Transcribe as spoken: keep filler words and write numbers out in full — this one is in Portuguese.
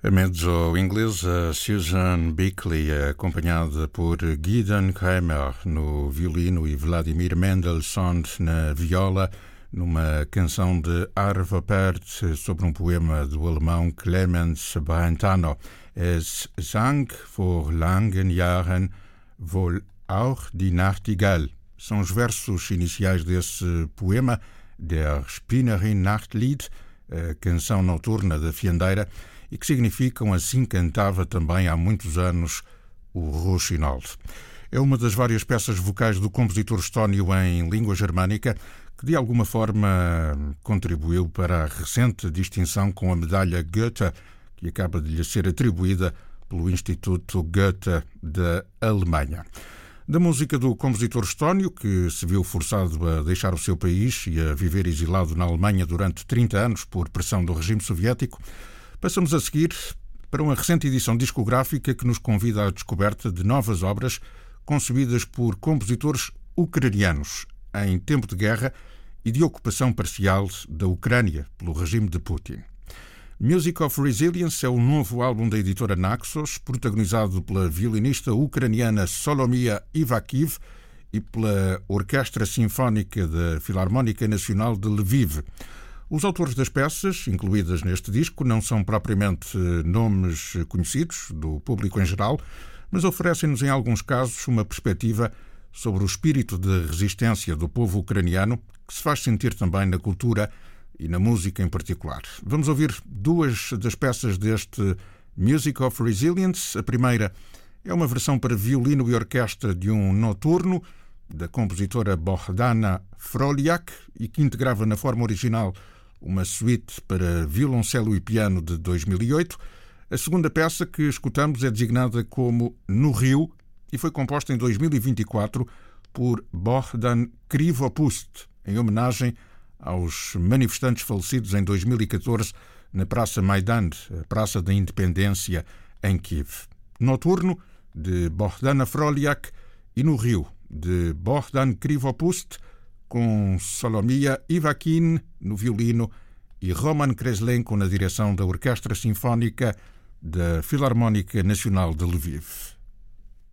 A mezzo inglesa Susan Bickley, acompanhada por Gideon Kramer no violino e Vladimir Mendelssohn na viola, numa canção de Arvo Pärt sobre um poema do alemão Clemens Brentano. Es sang vor langen Jahren wohl auch die Nachtigall. São os versos iniciais desse poema, Der Spinnerin Nachtlied, a canção noturna da fiandeira, e que significam assim cantava também há muitos anos o rouxinol. É uma das várias peças vocais do compositor estónio em língua germânica que de alguma forma contribuiu para a recente distinção com a medalha Goethe, que acaba de lhe ser atribuída pelo Instituto Goethe da Alemanha. Da música do compositor estónio, que se viu forçado a deixar o seu país e a viver exilado na Alemanha durante trinta anos por pressão do regime soviético, passamos a seguir para uma recente edição discográfica que nos convida à descoberta de novas obras concebidas por compositores ucranianos em tempo de guerra e de ocupação parcial da Ucrânia pelo regime de Putin. Music of Resilience é o novo álbum da editora Naxos, protagonizado pela violinista ucraniana Solomia Ivakiv e pela Orquestra Sinfónica da Filarmónica Nacional de Lviv. Os autores das peças, incluídas neste disco, não são propriamente nomes conhecidos do público em geral, mas oferecem-nos em alguns casos uma perspectiva sobre o espírito de resistência do povo ucraniano, que se faz sentir também na cultura e na música em particular. Vamos ouvir duas das peças deste Music of Resilience. A primeira é uma versão para violino e orquestra de um noturno da compositora Bohdana Froliak e que integrava na forma original uma suíte para violoncelo e piano de dois mil e oito. A segunda peça que escutamos é designada como No Rio e foi composta em dois mil e vinte e quatro por Bohdan Krivopust, em homenagem aos manifestantes falecidos em dois mil e catorze na Praça Maidan, a Praça da Independência, em Kiev. Noturno, de Bohdana Froliak, e No Rio, de Bohdan Krivopust, com Solomia Ivakin no violino e Roman Kreslenko na direção da Orquestra Sinfónica da Filarmónica Nacional de Lviv.